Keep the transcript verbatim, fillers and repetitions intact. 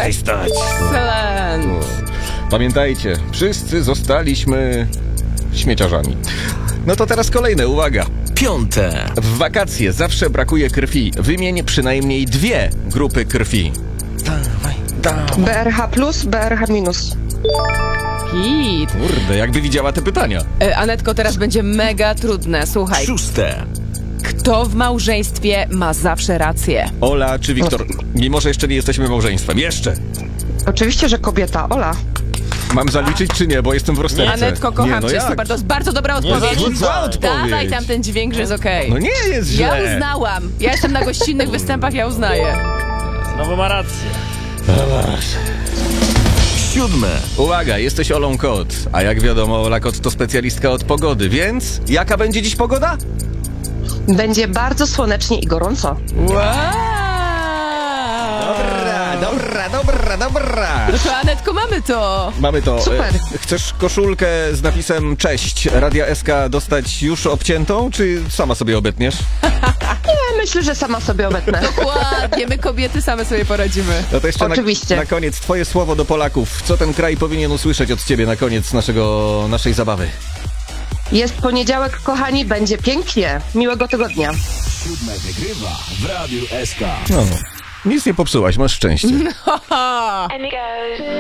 Daj stać. Excellent. Pamiętajcie, wszyscy zostaliśmy śmieciarzami. No to teraz kolejne, uwaga. Piąte. W wakacje zawsze brakuje krwi. Wymień przynajmniej dwie grupy krwi. Dawaj, dawaj. B R H plus, B R H minus. Hit. Kurde, jakby widziała te pytania. E, Anetko, teraz będzie mega trudne. Słuchaj, Szóste. kto w małżeństwie ma zawsze rację? Ola czy Wiktor? Mimo, że jeszcze nie jesteśmy małżeństwem. Jeszcze. Oczywiście, że kobieta. Ola. Mam zaliczyć czy nie, bo jestem w rozterce. Anetko, kocham nie, no cię, jak? super, to jest bardzo dobra Nie, odpowiedź. to jest zła odpowiedź. Dawaj tam ten dźwięk, że jest okej. No nie jest źle. Ja uznałam. Ja jestem na gościnnych występach, ja uznaję. No bo ma rację. Siódme. Uwaga, jesteś Olą Kot, a jak wiadomo, Ola Kot to specjalistka od pogody, więc jaka będzie dziś pogoda? Będzie bardzo słonecznie i gorąco. Wow. Dobra, dobra, dobra, dobra. No to Anetko, mamy to. Mamy to. Super. E, Chcesz koszulkę z napisem Cześć, Radia S K dostać już obciętą, czy sama sobie obetniesz? Nie, myślę, że sama sobie obetnę. Dokładnie, my kobiety same sobie poradzimy. No to jeszcze na, Oczywiście. na koniec twoje słowo do Polaków. Co ten kraj powinien usłyszeć od ciebie na koniec naszego, naszej zabawy? Jest poniedziałek, kochani, będzie pięknie. Miłego tygodnia. Siódme wygrywa w Radiu S K. No, nic nie popsułaś, masz szczęście. Ha! And it goes.